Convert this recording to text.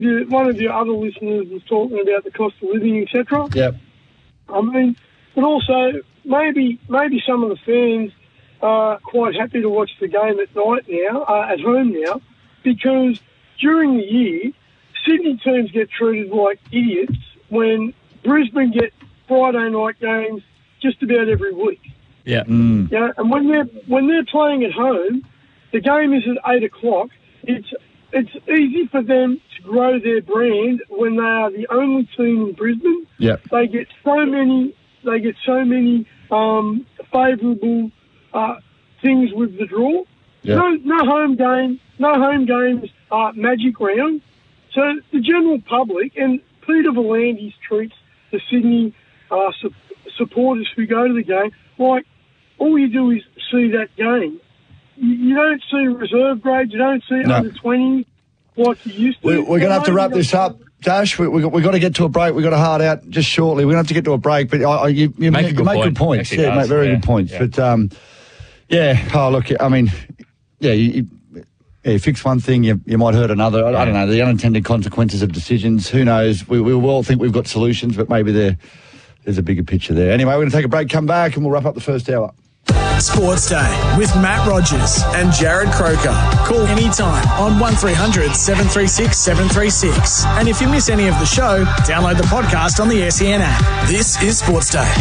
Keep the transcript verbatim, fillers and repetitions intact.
the, one of your other listeners was talking about the cost of living, et cetera. Yep. I mean, but also maybe maybe some of the fans are quite happy to watch the game at night now, uh, at home now, because during the year, Sydney teams get treated like idiots when Brisbane get Friday night games just about every week. Yeah. Mm. Yeah, and when they're when they're playing at home, the game is at eight o'clock. It's it's easy for them to grow their brand when they are the only team in Brisbane. Yep. They get so many. They get so many um, favourable uh, things with the draw. Yep. No, no home game. No home games. Uh, magic round. So the general public and Peter V'landys treats the Sydney uh, su- supporters who go to the game like all you do is see that game. You, you don't see reserve grade. You don't see No. under twenty like you used to. We, we're going to have to wrap this up. Dash, we, we, we've got to get to a break. We've got a hard out just shortly. We're going to have to get to a break. But I, I, you, you Make make, a good make point. good points. Actually Yeah, does. make very Yeah. good points. Yeah. But, um, yeah, oh, look, I mean, yeah, you, you, yeah, you fix one thing, you, you might hurt another. I, I don't know, the unintended consequences of decisions. Who knows? We, we all think we've got solutions, but maybe there, there's a bigger picture there. Anyway, we're going to take a break, come back, and we'll wrap up the first hour. Sports Day with Matt Rogers and Jared Croker. Call anytime on one three hundred seven three six seven three six. And if you miss any of the show, download the podcast on the S E N app. This is Sports Day.